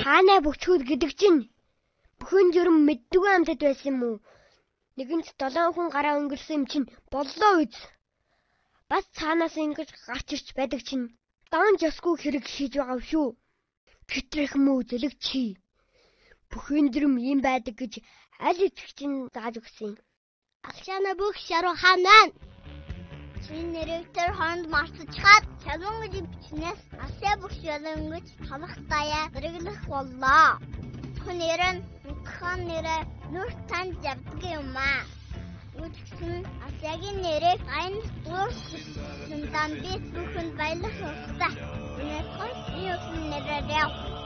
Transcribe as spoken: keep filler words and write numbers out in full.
Хаанай бүхчүүд гэдэг чинь бүхэн журам мэддэг амьтад байсан юм уу? Нэгэнт долоон хүн гараа өнгөрсөн юм чинь боллоо үз. Бас цаанаас ингэж гарч ирч байдаг чинь даан жосгүй хэрэг хийж байгаа шүү. Гэтрэх мүү зэлэг чи. Бүхэн журам юм байдаг гэж аль итгэж чинь зааж өгсөн. Алшаана бүх шаруу хаана? Чин нэрвтер хонд мартчихад чалуун гэж бичнээс асаа бүх шалангаж халахтая зэрэглэх боллоо. Хүн нэрэн хан нэрэ нүр танд явдаг юм аа. Үдгсэн асаагийн нэрээ айн дур сүндан бит бүхэн баялах хөстэй. Үнэхээр юу нэрээ